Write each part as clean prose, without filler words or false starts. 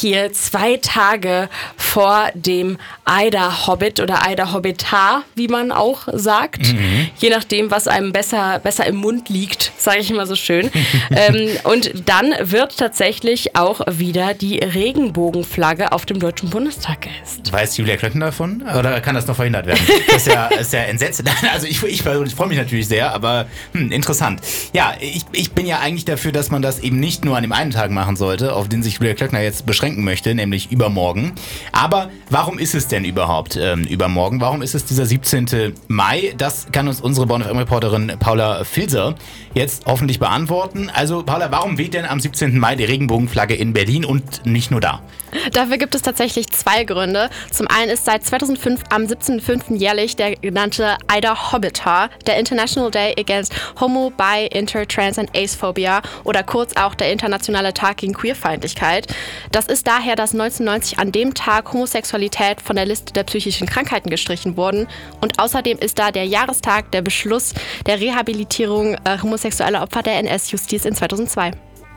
hier 2 Tage vor dem Eider Hobbit oder Eider Hobbitar, wie man auch sagt. Je nachdem, was einem besser im Mund liegt, sage ich immer so schön. Und dann wird tatsächlich auch wieder die Regenbogenflagge auf dem Deutschen Bundestag gehisst. Weiß Julia Klöckner davon? Oder kann das noch verhindert werden? Das ist ja entsetzend. Also ich freue mich natürlich sehr, aber interessant. Ja, ich bin ja eigentlich dafür, dass man das eben nicht nur an dem einen Tag machen sollte, auf den sich Julia Klöckner jetzt beschränken möchte, nämlich übermorgen. Aber warum ist es denn überhaupt übermorgen? Warum ist es dieser 17. Mai? Das kann uns unsere Bonn FM-Reporterin Paula Filser jetzt hoffentlich beantworten. Also Paula, warum weht denn am 17. Mai die Regenbogenflagge in Berlin und nicht nur da? Dafür gibt es tatsächlich 2 Gründe. Zum einen ist seit 2005 am 17.05. jährlich der genannte Eider Hobbitar, der International Day Against Homo, Bi, Inter, Trans and Acephobia oder kurz auch der Internationale Tag gegen Queerfeindlichkeit. Das ist daher, dass 1990 an dem Tag Homosexualität von der Liste der psychischen Krankheiten gestrichen wurden. Und außerdem ist da der Jahrestag der Beschluss der Rehabilitierung homosexueller Opfer der NS-Justiz in 2002.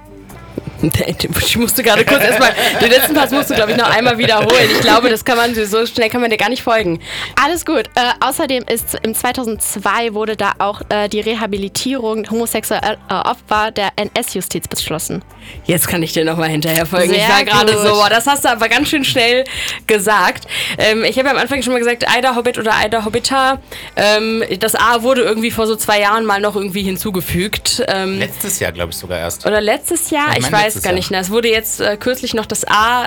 Ich musste gerade kurz erstmal, den letzten Pass musst du, glaube ich, noch einmal wiederholen. Ich glaube, so schnell kann man dir gar nicht folgen. Alles gut. Außerdem ist im 2002 wurde da auch die Rehabilitierung homosexueller Opfer der NS-Justiz beschlossen. Jetzt kann ich dir nochmal hinterher folgen. Sehr ich war gerade gut. so, das hast du aber ganz schön schnell gesagt. Ich habe ja am Anfang schon mal gesagt, Eider Hobbit oder Eider Hobbitar. Das A wurde irgendwie vor so 2 Jahren mal noch irgendwie hinzugefügt. Letztes Jahr, glaube ich, sogar erst. Oder letztes Jahr? Ich weiß gar nicht. Es wurde jetzt kürzlich noch das A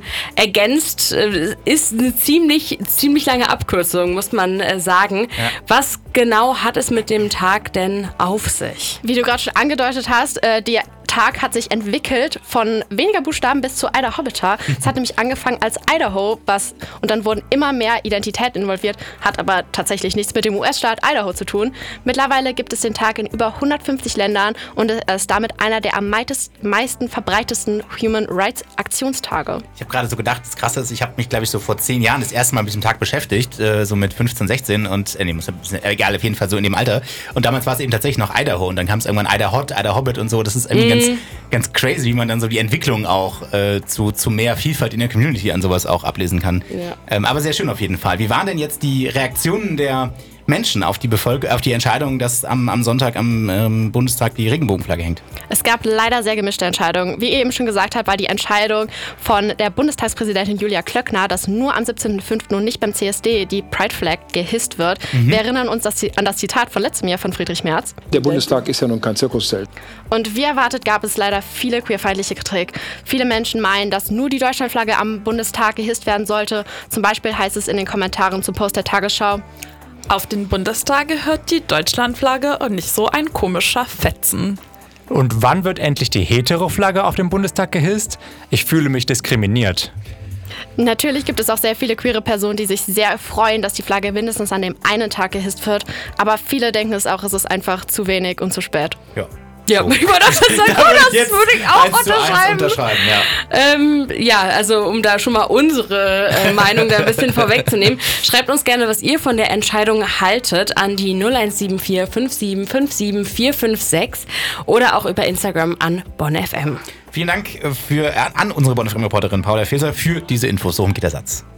ergänzt. Ist eine ziemlich lange Abkürzung, muss man sagen. Ja. Was genau hat es mit dem Tag denn auf sich? Wie du gerade schon angedeutet hast, die Tag hat sich entwickelt von weniger Buchstaben bis zu Eider Hobbitar. Es hat nämlich angefangen als Idaho, und dann wurden immer mehr Identitäten involviert, hat aber tatsächlich nichts mit dem US-Staat Idaho zu tun. Mittlerweile gibt es den Tag in über 150 Ländern und er ist damit einer der am meisten verbreitetsten Human Rights Aktionstage. Ich habe gerade so gedacht, das Krasse ist, ich habe mich, glaube ich, so vor 10 Jahren das erste Mal mit diesem Tag beschäftigt, so mit 15, 16 und, egal, auf jeden Fall so in dem Alter. Und damals war es eben tatsächlich noch Idaho und dann kam es irgendwann Eider Hot, Eider Hobbit und so. Das ist irgendwie ganz crazy, wie man dann so die Entwicklung auch zu mehr Vielfalt in der Community an sowas auch ablesen kann. Ja. Aber sehr schön auf jeden Fall. Wie waren denn jetzt die Reaktionen der Menschen auf die Entscheidung, dass am Sonntag am Bundestag die Regenbogenflagge hängt? Es gab leider sehr gemischte Entscheidungen. Wie ihr eben schon gesagt habt, war die Entscheidung von der Bundestagspräsidentin Julia Klöckner, dass nur am 17.05. und nicht beim CSD die Pride Flag gehisst wird. Wir erinnern uns an das Zitat von letztem Jahr von Friedrich Merz. Der Bundestag ist ja nun kein Zirkuszelt. Und wie erwartet gab es leider viele queerfeindliche Kritik. Viele Menschen meinen, dass nur die Deutschlandflagge am Bundestag gehisst werden sollte. Zum Beispiel heißt es in den Kommentaren zum Post der Tagesschau: Auf den Bundestag gehört die Deutschlandflagge und nicht so ein komischer Fetzen. Und wann wird endlich die Hetero-Flagge auf dem Bundestag gehisst? Ich fühle mich diskriminiert. Natürlich gibt es auch sehr viele queere Personen, die sich sehr freuen, dass die Flagge mindestens an dem einen Tag gehisst wird. Aber viele denken es ist einfach zu wenig und zu spät. Ja. Ja, so. Ich wollte auch schon sagen, das würde ich auch unterschreiben. Ja, also um da schon mal unsere Meinung da ein bisschen vorwegzunehmen, schreibt uns gerne, was ihr von der Entscheidung haltet, an die 0174 5757 456 oder auch über Instagram an Bonn FM. Vielen Dank an unsere Bonn FM-Reporterin Paula Filser für diese Infos. So rum geht der Satz.